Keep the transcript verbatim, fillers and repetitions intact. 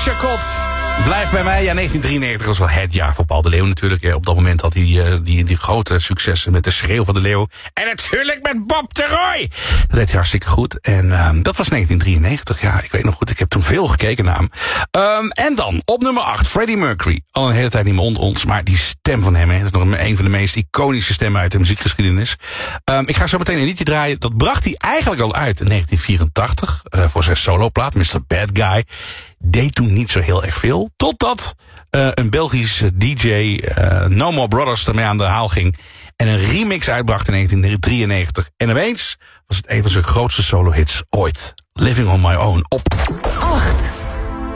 Patricia Cott. Blijf bij mij. Ja, negentien drieënnegentig was wel het jaar voor Paul de Leeuw natuurlijk. Op dat moment had hij uh, die, die grote successen met de Schreeuw van de Leeuw. En natuurlijk met Bob de Roy. Dat deed hij hartstikke goed. En uh, dat was negentien drieënnegentig. Ja, ik weet nog goed. Ik heb toen veel gekeken naar hem. Um, en dan op nummer acht, Freddie Mercury. Al een hele tijd niet meer onder ons. Maar die stem van hem, hè, dat is nog een van de meest iconische stemmen uit de muziekgeschiedenis. Um, ik ga zo meteen een liedje draaien. Dat bracht hij eigenlijk al uit in negentien vierentachtig. Uh, voor zijn soloplaat, mister Bad Guy. Deed toen niet zo heel erg veel. Totdat uh, een Belgische D J, uh, No More Brothers, ermee aan de haal ging. En een remix uitbracht in negentien drieënnegentig. En opeens was het een van zijn grootste solo-hits ooit. Living on My Own op acht.